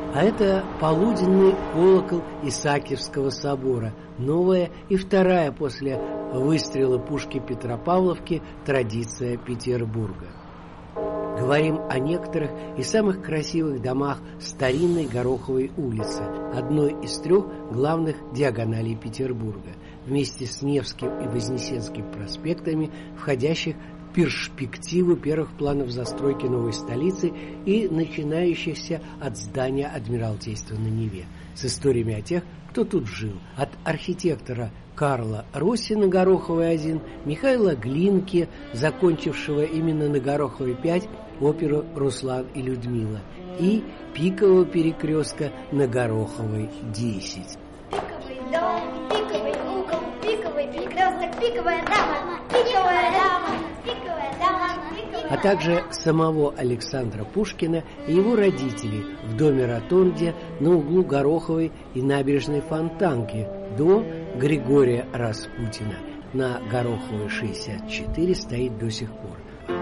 А это полуденный колокол Исаакиевского собора, новая и вторая после выстрела пушки Петропавловки традиция Петербурга. Говорим о некоторых и самых красивых домах старинной Гороховой улицы, одной из 3 главных диагоналей Петербурга, вместе с Невским и Вознесенским проспектами, входящих в перспективу первых планов застройки новой столицы и начинающихся от здания Адмиралтейства на Неве, с историями о тех, кто тут жил, от архитектора Карла Росси на Гороховой 1, Михаила Глинки, закончившего именно на Гороховой 5 оперу «Руслан и Людмила», и пикового перекрестка на Гороховой 10. Пиковый дом, пиковый угол, пиковый перекресток, пиковая дама, пиковая дама, пиковая дама, пиковая... А также самого Александра Пушкина и его родителей в доме-ротонде на углу Гороховой и набережной Фонтанки до Григория Распутина. На Гороховой 64 стоит до сих пор.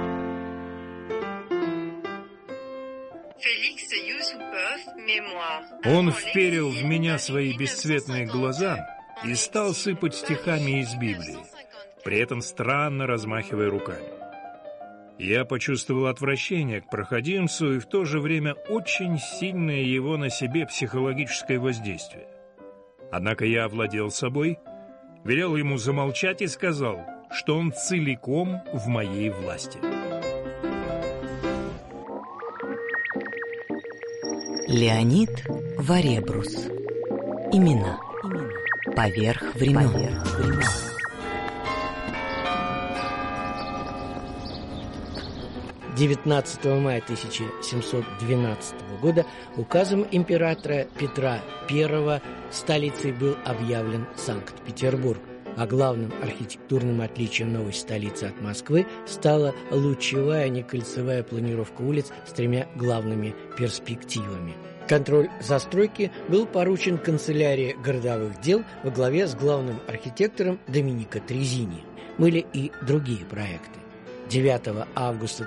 Он вперил в меня свои бесцветные глаза и стал сыпать стихами из Библии, при этом странно размахивая руками. Я почувствовал отвращение к проходимцу и в то же время очень сильное его на себе психологическое воздействие. Однако я овладел собой, велел ему замолчать и сказал, что он целиком в моей власти. Леонид Варебрус. Имена. Поверх времен. 19 мая 1712 года указом императора Петра I столицей был объявлен Санкт-Петербург, а главным архитектурным отличием новой столицы от Москвы стала лучевая, а не кольцевая планировка улиц с 3 главными перспективами. Контроль застройки был поручен канцелярии городовых дел во главе с главным архитектором Доминико Трезини. Были и другие проекты. 9 августа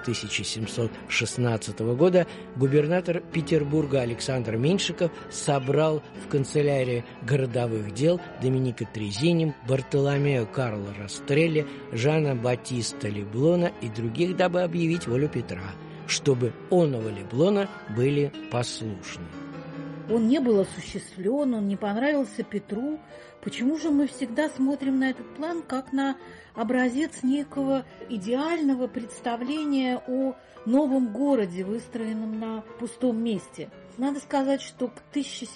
1716 года губернатор Петербурга Александр Меньшиков собрал в канцелярии городовых дел Доминико Трезини, Бартоломео Карла Растрелли, Жана Батиста Леблона и других, дабы объявить волю Петра, чтобы оного Леблона были послушны. Он не был осуществлен, он не понравился Петру. Почему же мы всегда смотрим на этот план как на образец некого идеального представления о новом городе, выстроенном на пустом месте? Надо сказать, что к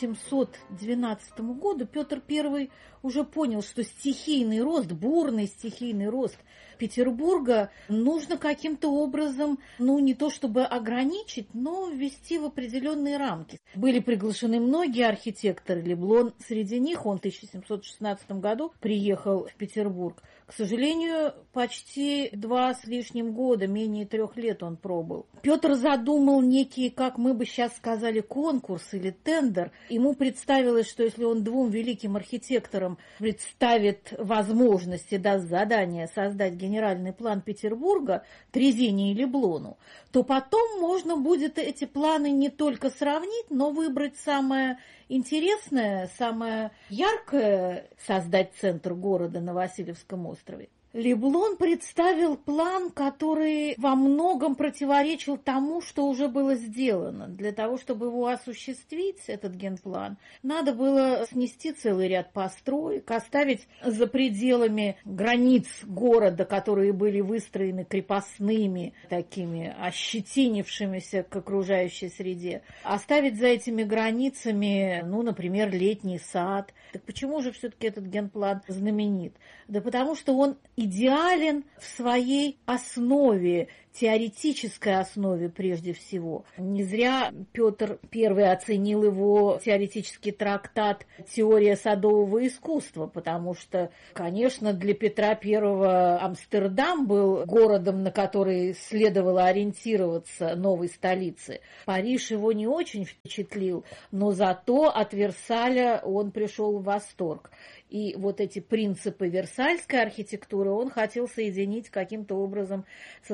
1712 году Петр I уже понял, что стихийный рост, бурный стихийный рост Петербурга нужно каким-то образом, не то чтобы ограничить, но ввести в определенные рамки. Были приглашены многие архитекторы, Леблон среди них, он в 1716 году приехал в Петербург. К сожалению, почти 2 с лишним года, менее 3 лет он пробыл. Петр задумал некий, как мы бы сейчас сказали, конкурс или тендер. Ему представилось, что если он 2 великим архитекторам представит возможности, даст задание создать генеральный план Петербурга, Трезини и Леблону, то потом можно будет эти планы не только сравнить, но выбрать самое интересное, самое яркое, создать центр города на Васильевском острове. Леблон представил план, который во многом противоречил тому, что уже было сделано. Для того, чтобы его осуществить, этот генплан, надо было снести целый ряд построек, оставить за пределами границ города, которые были выстроены крепостными, такими ощетинившимися к окружающей среде, оставить за этими границами, например, летний сад. Так почему же все-таки этот генплан знаменит? Да потому что он идеален в своей основе, теоретической основе прежде всего. Не зря Петр I оценил его теоретический трактат «Теория садового искусства», потому что, конечно, для Петра I Амстердам был городом, на который следовало ориентироваться новой столицы. Париж его не очень впечатлил, но зато от Версаля он пришел в восторг. И вот эти принципы версальской архитектуры он хотел соединить каким-то образом со своими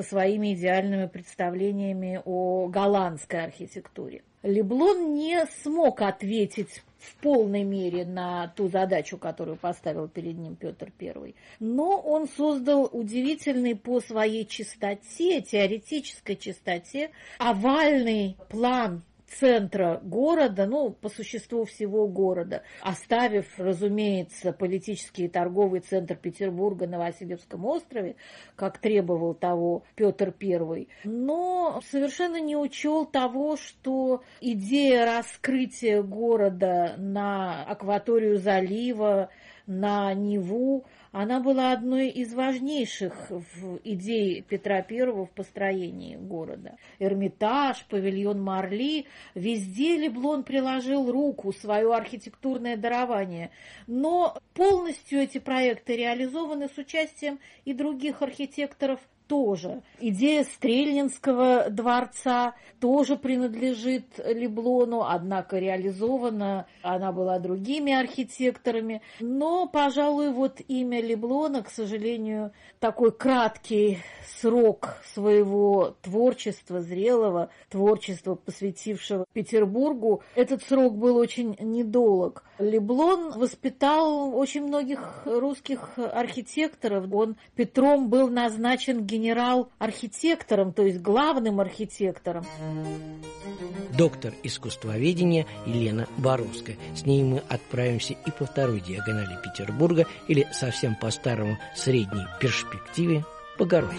своими идеальными представлениями о голландской архитектуре. Леблон не смог ответить в полной мере на ту задачу, которую поставил перед ним Петр I. Но он создал удивительный по своей чистоте, теоретической чистоте, овальный план центра города, по существу всего города, оставив, разумеется, политический и торговый центр Петербурга на Васильевском острове, как требовал того Петр I, но совершенно не учел того, что идея раскрытия города на акваторию залива, на Неву, она была одной из важнейших в идее Петра I в построении города. Эрмитаж, павильон Марли, везде Леблон приложил руку, свое архитектурное дарование. Но полностью эти проекты реализованы с участием и других архитекторов тоже. Идея Стрельнинского дворца тоже принадлежит Леблону, однако реализована она была другими архитекторами. Но, пожалуй, имя Леблона, к сожалению, такой краткий срок своего творчества, зрелого творчества, посвятившего Петербургу, этот срок был очень недолг. Леблон воспитал очень многих русских архитекторов. Он Петром был назначен генерал-архитектором, то есть главным архитектором. Доктор искусствоведения Елена Боровская. С ней мы отправимся и по второй диагонали Петербурга, или совсем по-старому средней перспективе по Горой.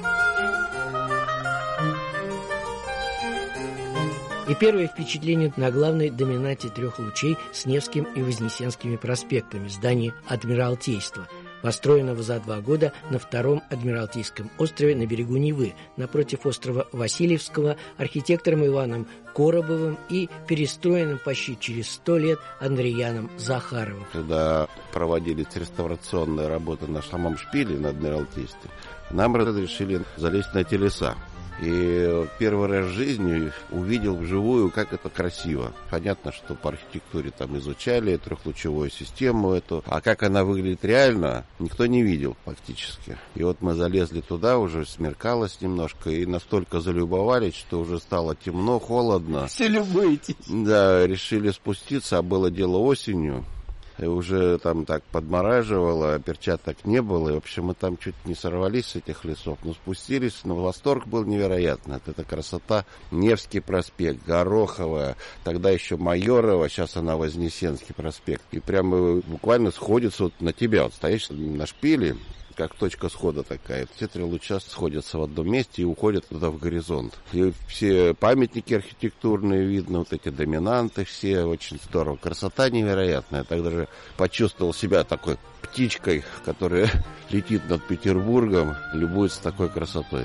И первое впечатление на главной доминанте трех лучей с Невским и Вознесенскими проспектами, здании Адмиралтейства, построенного за 2 года на втором Адмиралтейском острове на берегу Невы, напротив острова Васильевского, архитектором Иваном Коробовым и перестроенным почти через 100 лет Андрияном Захаровым. Когда проводились реставрационные работы на самом шпиле на Адмиралтействе, нам разрешили залезть на телеса. И первый раз в жизни увидел вживую, как это красиво. Понятно, что по архитектуре там изучали трехлучевую систему эту, а как она выглядит реально, никто не видел фактически. И мы залезли туда, уже смеркалось немножко, и настолько залюбовались, что уже стало темно, холодно. Все любуетесь. Да, решили спуститься, а было дело осенью. И уже там так подмораживало, перчаток не было. И, в общем, мы там чуть не сорвались с этих лесов, но спустились. Но восторг был невероятный. Это красота. Невский проспект, Гороховая, тогда еще Майорова, сейчас она Вознесенский проспект. И прямо буквально сходится на тебя. Стоишь на шпиле, как точка схода такая. Все 3 луча сходятся в одном месте и уходят туда в горизонт. И все памятники архитектурные видно, эти доминанты все, очень здорово. Красота невероятная. Я так даже почувствовал себя такой птичкой, которая летит над Петербургом, любуется такой красотой.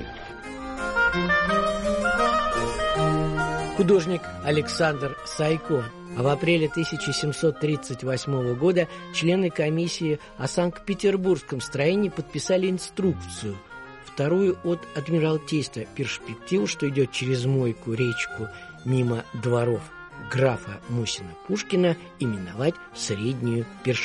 Художник Александр Сайко. А в апреле 1738 года члены комиссии о Санкт-Петербургском строении подписали инструкцию, вторую от Адмиралтейства, перспективу, что идет через Мойку, речку, мимо дворов графа Мусина-Пушкина, именовать среднюю перспективу.